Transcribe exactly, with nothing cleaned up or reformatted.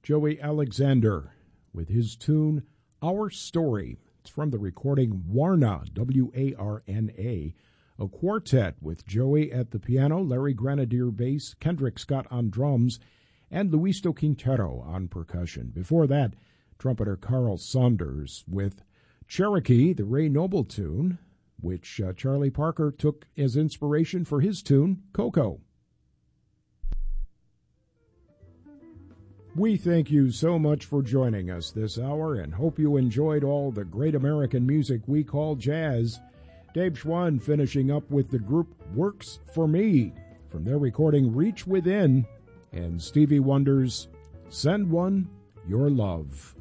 Joey Alexander with his tune, Our Story. It's from the recording Warna, W A R N A, a quartet with Joey at the piano, Larry Grenadier bass, Kendrick Scott on drums, and Luisto Quintero on percussion. Before that, trumpeter Carl Saunders with Cherokee, the Ray Noble tune, which uh, Charlie Parker took as inspiration for his tune, Coco. We thank you so much for joining us this hour and hope you enjoyed all the great American music we call jazz. Dave Schwann finishing up with the group Works for Me from their recording Reach Within, and Stevie Wonder's Send One Your Love.